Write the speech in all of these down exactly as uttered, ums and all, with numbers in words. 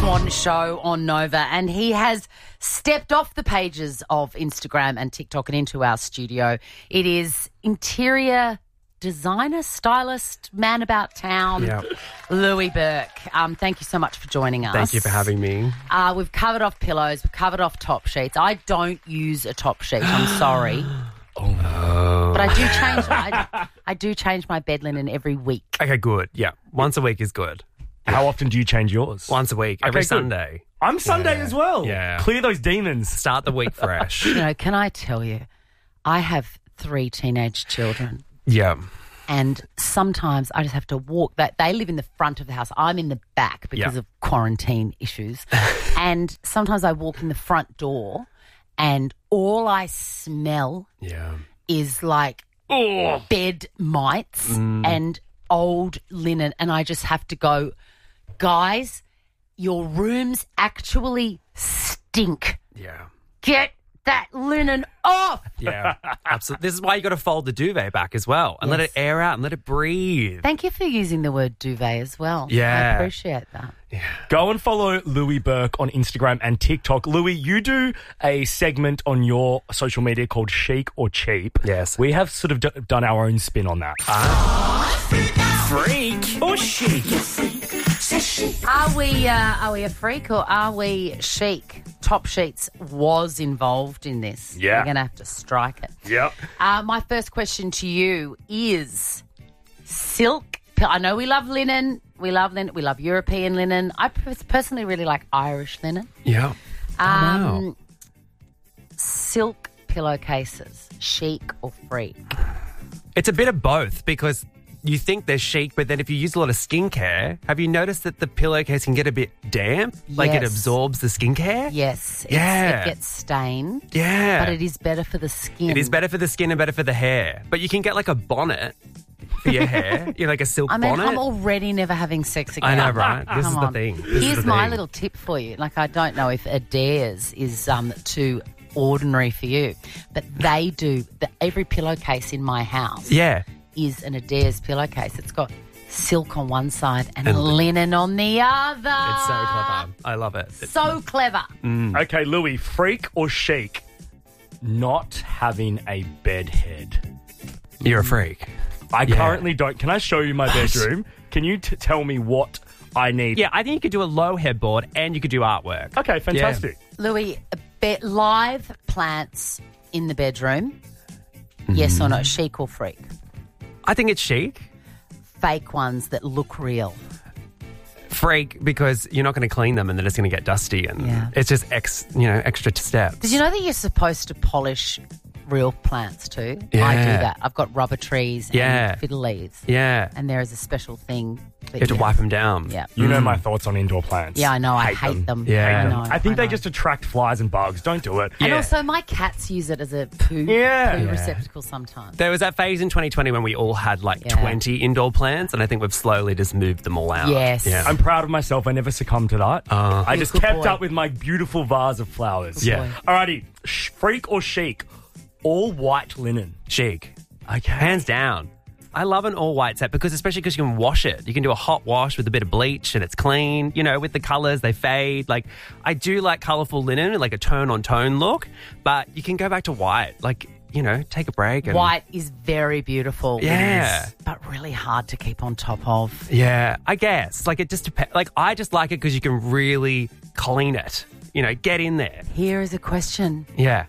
Swan Show on Nova, and he has stepped off the pages of Instagram and TikTok and into our studio. It is interior designer, stylist, man about town, Yep. Louis Burke. Um, thank you so much for joining us. Thank you for having me. Uh, we've covered off pillows, we've covered off top sheets. I don't use a top sheet, I'm sorry. Oh. But I do change I, I do change my bed linen every week. Okay, good. Yeah, once a week is good. How often do you change yours? Once a week, every Okay, good. Sunday. I'm Sunday Yeah. as well. Yeah. Clear those demons. Start the week fresh. You know, can I tell you, I have three teenage children. Yeah. And sometimes I just have to walk. That they live in the front of the house. I'm in the back because Yeah. of quarantine issues. And sometimes I walk in the front door and all I smell Yeah. is like Oh. bed mites Mm. and old linen. And I just have to go, guys, your rooms actually stink. Yeah. Get that linen off. Yeah. Absolutely. This is why you got to fold the duvet back as well and let Yes. it air out and let it breathe. Thank you for using the word duvet as well. Yeah. I appreciate that. Go and follow Louis Burke on Instagram and TikTok. Louis, you do a segment on your social media called Chic or Cheap. Yes. We have sort of d- done our own spin on that. Freak or chic? Are we uh, are we a freak or are we chic? Top Sheets was involved in this. Yeah. We're going to have to strike it. Yep. Uh, my first question to you is silk. I know we love linen. We love linen. We love European linen. I personally really like Irish linen. Yeah. Um, wow. Silk pillowcases, chic or freak? It's a bit of both because you think they're chic, but then if you use a lot of skincare, have you noticed that the pillowcase can get a bit damp? Like it Yes. absorbs the skincare? Yes. It's, Yeah. It gets stained. Yeah. But it is better for the skin. It is better for the skin and better for the hair. But you can get like a bonnet for your hair. You know, like a silk I mean, bonnet. I'm already never having sex again. I know, right? This Come is the on. thing. This is Here's the my thing. little tip for you. Like, I don't know if Adairs is um, too ordinary for you, but they do. The, every pillowcase in my house Yeah. is an Adairs pillowcase. It's got silk on one side and, And- linen on the other. It's so clever. I love it. It's- So clever. Okay, Louis, freak or chic? Not having a bed head. You're a freak. I Yeah. currently don't. Can I show you my bedroom? Can you t- tell me what I need? Yeah, I think you could do a low headboard and you could do artwork. Okay, fantastic. Louis, a be- live plants in the bedroom, yes or Mm. no, chic or freak? I think it's chic. Fake ones that look real. Freak because you're not going to clean them and they're just going to get dusty and Yeah. it's just ex, you know, extra steps. Did you know that you're supposed to polish real plants too? I do Yeah. that. I've got rubber trees Yeah. and fiddle leaves. Yeah. And there is a special thing. That You have to wipe them down. Yeah. You know my thoughts on indoor plants. Yeah, I know. I Hate hate them. them. Yeah. I Hate know. I think they know. just attract flies and bugs. Don't do it. And Yeah. also, my cats use it as a poo, Yeah. poo Yeah. receptacle sometimes. There was that phase in twenty twenty when we all had like Yeah. twenty indoor plants and I think we've slowly just moved them all out. Yes. Yeah. I'm proud of myself. I never succumbed to that. Uh, I You're just a good kept boy. up with my beautiful vase of flowers. Yeah. boy. Alrighty. Sh- freak or chic? All white linen. chic. Okay. Hands down. I love an all white set because especially because you can wash it. You can do a hot wash with a bit of bleach and it's clean. You know, with the colours, they fade. Like, I do like colourful linen, like a tone on tone look, but you can go back to white. Like, you know, take a break. And, White is very beautiful. It Yeah. is, but really hard to keep on top of. Yeah, I guess. Like, it just depends. Like, I just like it because you can really clean it. You know, get in there. Here is a question. Yeah.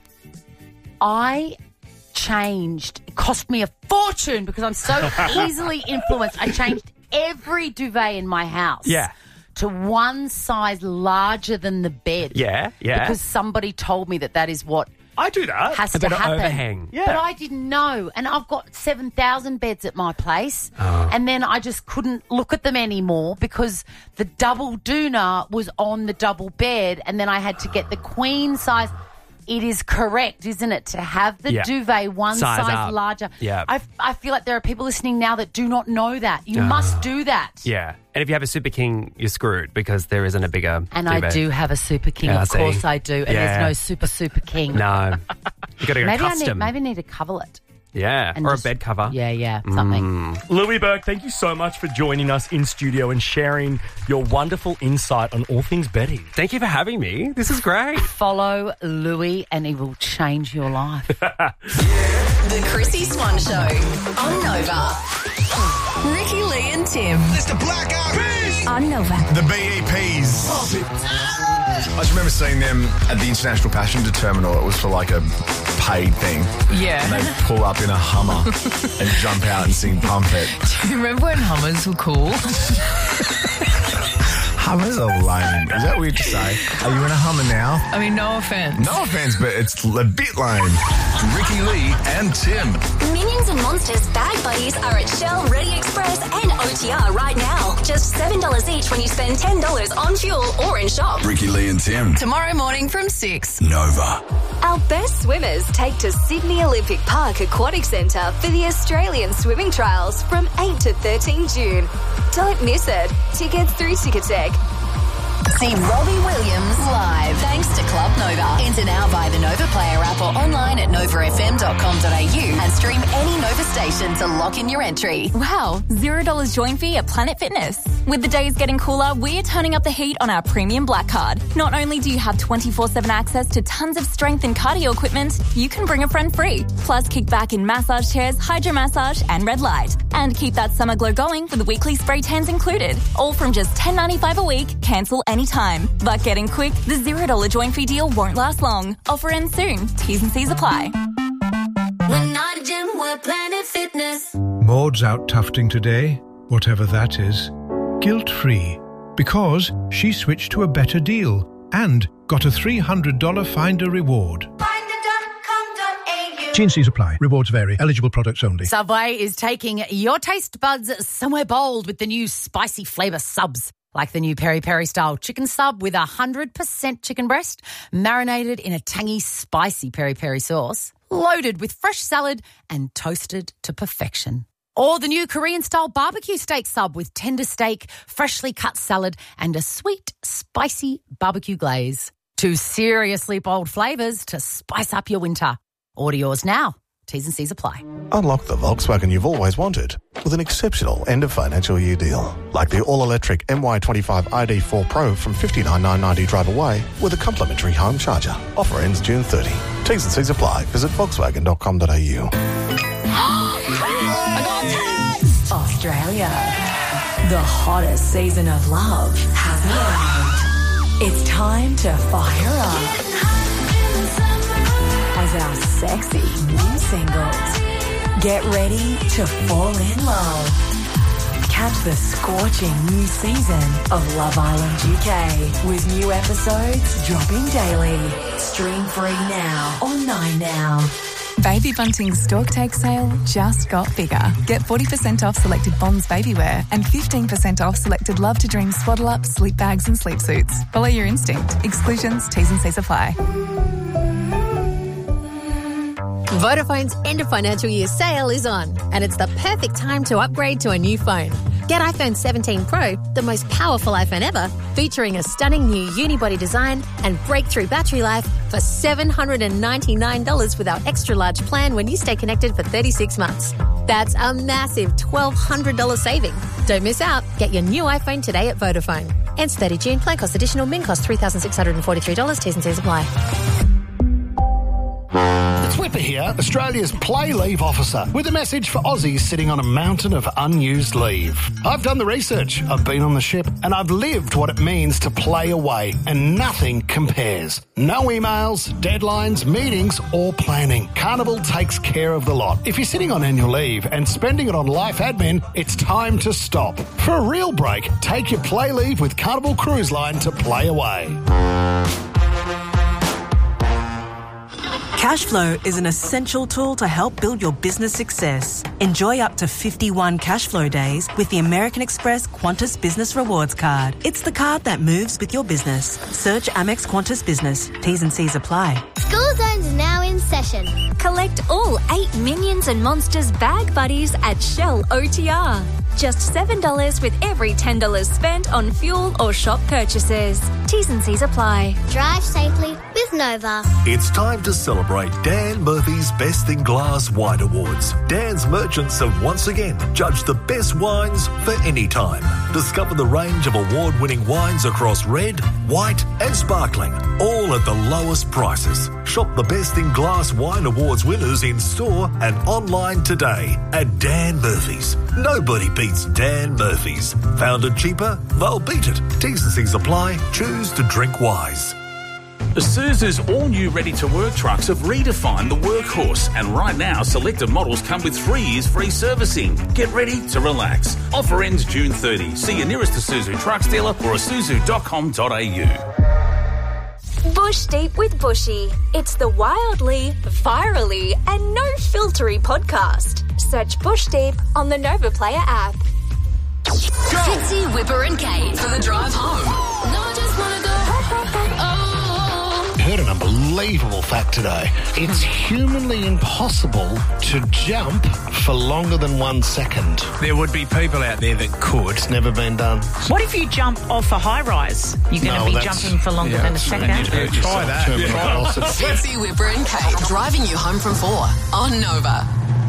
I changed, it cost me a fortune because I'm so easily influenced. I changed every duvet in my house. Yeah. To one size larger than the bed. Yeah, yeah. Because somebody told me that that is what I do that. has A to bit of happen. overhang. Yeah. But I didn't know. And I've got seven thousand beds at my place. Oh. And then I just couldn't look at them anymore because the double doona was on the double bed. And then I had to get the queen size. It is correct, isn't it, to have the Yeah. duvet one Size size, up. larger. Yeah. I, I feel like there are people listening now that do not know that. You must do that. Yeah. And if you have a Super King, you're screwed because there isn't a bigger And I duvet. do have a Super King. Yeah, of see. course I do. And Yeah. there's no Super, Super King. No. You got to go Maybe I need, custom. maybe I need a coverlet. Yeah, And or just- a bed cover. Yeah, yeah, something. Louis Burke, thank you so much for joining us in studio and sharing your wonderful insight on all things Betty. Thank you for having me. This is great. Follow Louis and he will change your life. The Chrissy Swan Show on Nova. Ricky, Lee and Tim It's the Black Eyed Peas. on Nova. The B E Ps. I just remember seeing them at the International Passenger Terminal. It was for like a paid thing. Yeah. And they pull up in a Hummer and jump out and sing Pump It. Do you remember when Hummers were cool? Hummers are lame. Is that weird to say? Are you in a Hummer now? I mean, no offense. No offense, but it's a bit lame. Ricky Lee and Tim. Minions and Monsters Bag Buddies are at Shell, Ready Express and O T R right now. Just seven dollars each when you spend ten dollars on fuel or in shop. Ricky Lee and Tim. Tomorrow morning from six. Nova. Our best swimmers take to Sydney Olympic Park Aquatic Centre for the Australian Swimming Trials from eight to thirteen June. Don't miss it. Tickets through Ticketek. See Robbie Williams live thanks to Club Nova. Enter now via the Nova Player app or online at nova f m dot com dot a u and stream any Nova station to lock in your entry. Wow, zero dollars join fee at Planet Fitness. With the days getting cooler, we're turning up the heat on our premium Black Card. Not only do you have twenty-four seven access to tons of strength and cardio equipment, you can bring a friend free. Plus, kick back in massage chairs, hydro massage, and red light. And keep that summer glow going with weekly spray tans included. All from just ten dollars ninety-five a week, cancel anytime. But getting quick, the zero dollars join fee deal won't last long. Offer ends soon. T's and C's apply. We're not a gym, we're Planet Fitness. Maud's out tufting today, whatever that is, guilt-free, because she switched to a better deal and got a three hundred dollars Finder reward. T and C's apply. Rewards vary. Eligible products only. Subway is taking your taste buds somewhere bold with the new spicy flavour subs. Like the new peri peri style chicken sub with one hundred percent chicken breast, marinated in a tangy, spicy peri peri sauce, loaded with fresh salad and toasted to perfection. Or the new Korean style barbecue steak sub with tender steak, freshly cut salad and a sweet, spicy barbecue glaze. Two seriously bold flavours to spice up your winter. Order yours now. T's and C's apply. Unlock the Volkswagen you've always wanted with an exceptional end-of-financial year deal. Like the all-electric M Y twenty-five I D four Pro from fifty-nine thousand nine hundred ninety drive away with a complimentary home charger. Offer ends June thirtieth. T's and C's apply. Visit volkswagen dot com dot a u. Australia. The hottest season of love has arrived. It's time to fire up. As our sexy new singles get ready to fall in love. Catch the scorching new season of Love Island U K with new episodes dropping daily. Stream free now on Nine Now. Baby Bunting's Stork Take sale just got bigger. Get forty percent off selected Bonds baby wear and fifteen percent off selected Love to Dream swaddle up, sleep bags and sleep suits. Follow your instinct. Exclusions, T's and C's apply. Vodafone's end of financial year sale is on, and it's the perfect time to upgrade to a new phone. Get iPhone seventeen Pro, the most powerful iPhone ever, featuring a stunning new unibody design and breakthrough battery life for seven hundred ninety-nine dollars with our extra large plan when you stay connected for thirty-six months. That's a massive twelve hundred dollars saving. Don't miss out. Get your new iPhone today at Vodafone. Ends thirtieth June. Plan cost additional. Min cost three thousand six hundred forty-three dollars. T's and C's apply. It's Whipper here, Australia's play leave officer, with a message for Aussies sitting on a mountain of unused leave. I've done the research, I've been on the ship, and I've lived what it means to play away, and nothing compares. No emails, deadlines, meetings, or planning. Carnival takes care of the lot. If you're sitting on annual leave and spending it on life admin, it's time to stop. For a real break, take your play leave with Carnival Cruise Line to play away. Cashflow is an essential tool to help build your business success. Enjoy up to fifty-one Cashflow days with the American Express Qantas Business Rewards Card. It's the card that moves with your business. Search Amex Qantas Business. T's and C's apply. School Zone's now in session. Collect all eight Minions and Monsters bag buddies at Shell O T R. Just seven dollars with every ten dollars spent on fuel or shop purchases. T's and C's apply. Drive safely, with Nova. It's time to celebrate Dan Murphy's Best in Glass Wine Awards. Dan's merchants have once again judged the best wines for any time. Discover the range of award-winning wines across red, white and sparkling, all at the lowest prices. Shop the Best in Glass Wine Awards winners in store and online today at Dan Murphy's. Nobody beats Dan Murphy's. Found it cheaper? They'll beat it. T's and C's apply. Choose to drink wise. Isuzu's all-new ready-to-work trucks have redefined the workhorse, and right now, selected models come with three years free servicing. Get ready to relax. Offer ends June thirtieth. See your nearest Isuzu trucks dealer or isuzu dot com dot a u. Bush Deep with Bushy. It's the wildly, virally, and no-filtery podcast. Search Bush Deep on the Nova Player app. Fitzy, Whipper and Kate for the drive home. No, I just want to go. I heard an unbelievable fact today. It's humanly impossible to jump for longer than one second. There would be people out there that could. It's never been done. What if you jump off a high rise? You're going to No, be that's- jumping for longer yeah, than a that's second? right. You Try that. Fitzy, Whipper and Kate driving you home from four on Nova.